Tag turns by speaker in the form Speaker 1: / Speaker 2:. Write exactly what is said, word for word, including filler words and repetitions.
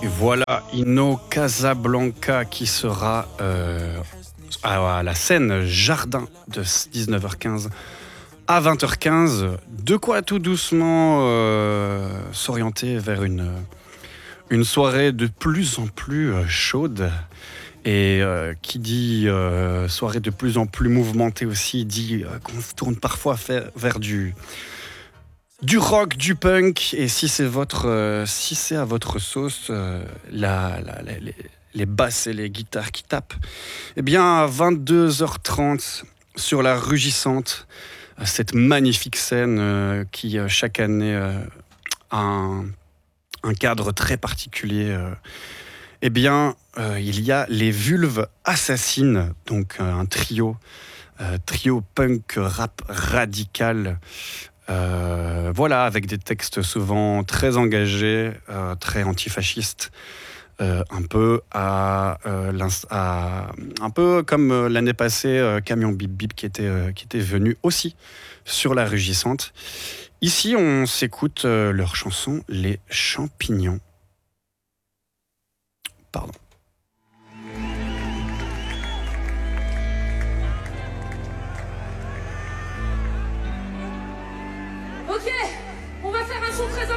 Speaker 1: Et voilà Inno Casablanca qui sera euh, à la scène Jardin de dix-neuf heures quinze à vingt heures quinze. De quoi tout doucement euh, s'orienter vers une, une soirée de plus en plus chaude. Et euh, qui dit euh, soirée de plus en plus mouvementée aussi, dit euh, qu'on se tourne parfois vers du, du rock, du punk. Et si c'est, votre, euh, si c'est à votre sauce, euh, la, la, la, les, les basses et les guitares qui tapent, eh bien à vingt-deux heures trente sur la Rugissante, cette magnifique scène euh, qui euh, chaque année euh, a un, un cadre très particulier. Euh, Eh bien, euh, il y a les Vulves Assassines, donc euh, un trio, euh, trio punk rap radical, euh, voilà, avec des textes souvent très engagés, euh, très antifascistes, euh, un peu à, euh, à un peu comme euh, l'année passée, euh, Camion Bip Bip qui était euh, qui était venu aussi sur la Rugissante. Ici, on s'écoute euh, leur chanson Les Champignons. Pardon.
Speaker 2: Ok, on va faire un son très